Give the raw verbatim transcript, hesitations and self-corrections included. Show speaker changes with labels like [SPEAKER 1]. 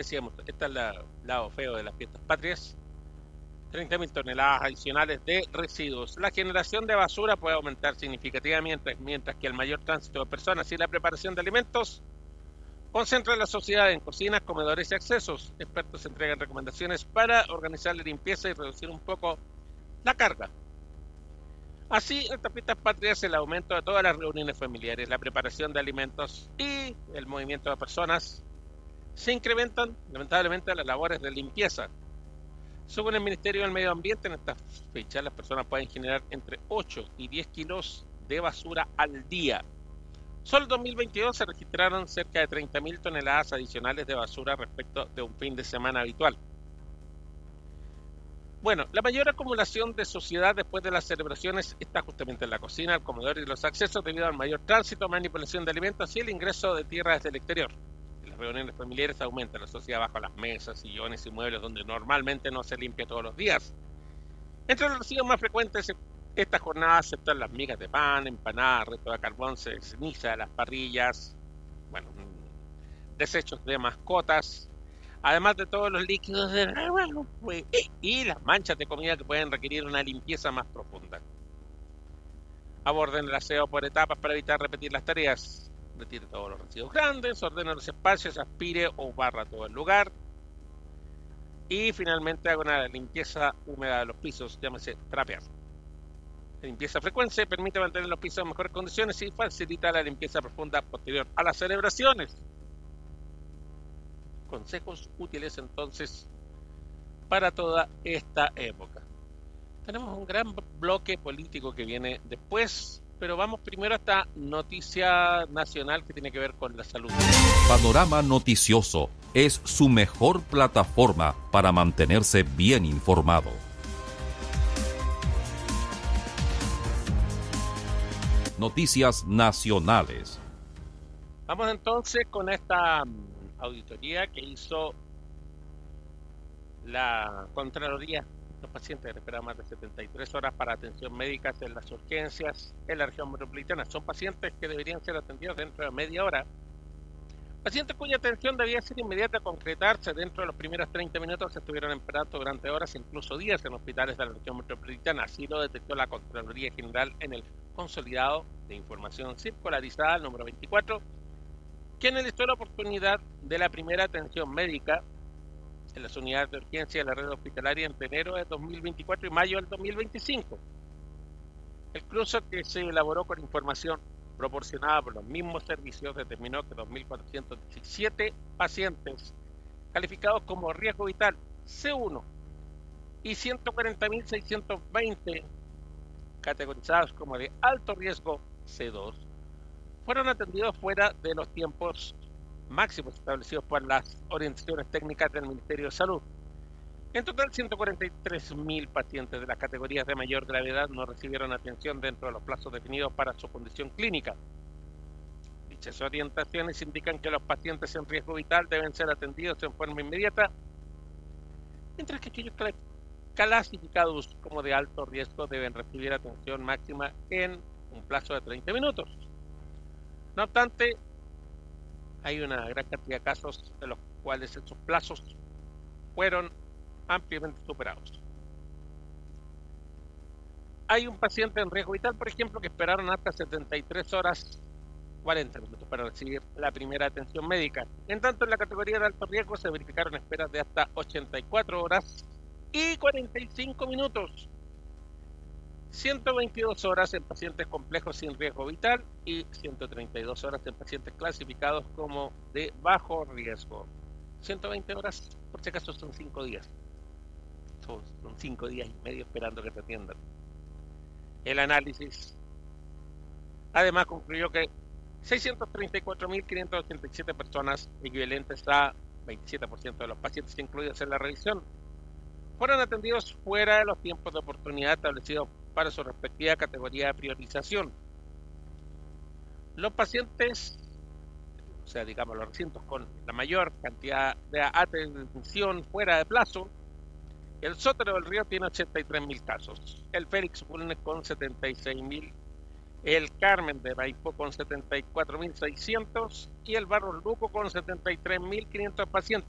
[SPEAKER 1] decíamos, este es el lado feo de las fiestas patrias. treinta mil toneladas adicionales de residuos. La generación de basura puede aumentar significativamente, mientras que el mayor tránsito de personas y la preparación de alimentos concentra la sociedad en cocinas, comedores y accesos. Expertos entregan recomendaciones para organizar la limpieza y reducir un poco la carga. Así, en estas fiestas patrias, el aumento de todas las reuniones familiares, la preparación de alimentos y el movimiento de personas se incrementan, lamentablemente, las labores de limpieza. Según el Ministerio del Medio Ambiente, en estas fechas las personas pueden generar entre ocho y diez kilos de basura al día. Solo en dos mil veintidós se registraron cerca de treinta mil toneladas adicionales de basura respecto de un fin de semana habitual. Bueno, la mayor acumulación de suciedad después de las celebraciones está justamente en la cocina, el comedor y los accesos debido al mayor tránsito, manipulación de alimentos y el ingreso de tierra desde el exterior. Las reuniones familiares aumentan la suciedad bajo las mesas, sillones y muebles donde normalmente no se limpia todos los días. Entre los residuos más frecuentes esta jornada aceptan las migas de pan, empanadas, restos de carbón, ceniza de las parrillas, bueno, desechos de mascotas, además de todos los líquidos de y las manchas de comida que pueden requerir una limpieza más profunda. Aborden el aseo por etapas para evitar repetir las tareas. Retire todos los residuos grandes, ordene los espacios, aspire o barra todo el lugar. Y finalmente haga una limpieza húmeda de los pisos, llámese trapear. La limpieza frecuente permite mantener los pisos en mejores condiciones y facilita la limpieza profunda posterior a las celebraciones. Consejos útiles entonces para toda esta época. Tenemos un gran bloque político que viene después, pero vamos primero a esta noticia nacional que tiene que ver con la salud.
[SPEAKER 2] Panorama Noticioso es su mejor plataforma para mantenerse bien informado. Noticias nacionales.
[SPEAKER 1] Vamos entonces con esta auditoría que hizo la Contraloría. Los pacientes que esperan más de setenta y tres horas para atención médica en las urgencias en la región metropolitana. Son pacientes que deberían ser atendidos dentro de media hora. Pacientes cuya atención debía ser inmediata a concretarse dentro de los primeros treinta minutos estuvieron esperando durante horas, incluso días, en hospitales de la región metropolitana. Así lo detectó la Contraloría General en el Consolidado de Información Circularizada, el número veinticuatro, que analizó la oportunidad de la primera atención médica en las unidades de urgencia de la red hospitalaria entre enero de dos mil veinticuatro y mayo del dos mil veinticinco. El cruce que se elaboró con información proporcionada por los mismos servicios determinó que dos mil cuatrocientos diecisiete pacientes calificados como riesgo vital C uno y ciento cuarenta mil seiscientos veinte categorizados como de alto riesgo C dos fueron atendidos fuera de los tiempos máximos establecidos por las orientaciones técnicas del Ministerio de Salud. En total, ciento cuarenta y tres mil pacientes de las categorías de mayor gravedad no recibieron atención dentro de los plazos definidos para su condición clínica. Dichas orientaciones indican que los pacientes en riesgo vital deben ser atendidos en forma inmediata, mientras que aquellos clasificados como de alto riesgo deben recibir atención máxima en un plazo de treinta minutos. No obstante, hay una gran cantidad de casos en los cuales esos plazos fueron ampliamente superados. Hay un paciente en riesgo vital, por ejemplo, que esperaron hasta setenta y tres horas cuarenta minutos para recibir la primera atención médica. En tanto, en la categoría de alto riesgo se verificaron esperas de hasta ochenta y cuatro horas y cuarenta y cinco minutos. ciento veintidós horas en pacientes complejos sin riesgo vital y ciento treinta y dos horas en pacientes clasificados como de bajo riesgo. ciento veinte horas, por si acaso, son cinco días. Son cinco días y medio esperando que te atiendan. El análisis además concluyó que seiscientos treinta y cuatro mil quinientas ochenta y siete personas, equivalentes a veintisiete por ciento de los pacientes incluidos en la revisión, fueron atendidos fuera de los tiempos de oportunidad establecidos para su respectiva categoría de priorización. Los pacientes, o sea, digamos los recintos con la mayor cantidad de atención fuera de plazo, el Sótero del Río tiene ochenta y tres mil casos, el Félix Bulnes con setenta y seis mil, el Carmen de Maipú con setenta y cuatro mil seiscientos y el Barros Luco con setenta y tres mil quinientos pacientes.